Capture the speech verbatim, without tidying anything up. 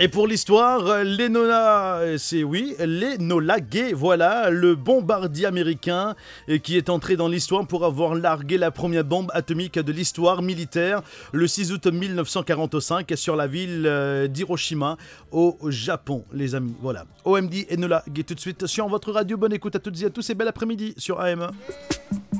Et pour l'histoire, l'Enola, c'est oui, l'Enola Gay, voilà, le bombardier américain qui est entré dans l'histoire pour avoir largué la première bombe atomique de l'histoire militaire le six août mille neuf cent quarante-cinq sur la ville d'Hiroshima au Japon, les amis. Voilà. O M D Enola Gay tout de suite sur votre radio. Bonne écoute à toutes et à tous et bel après-midi sur A M.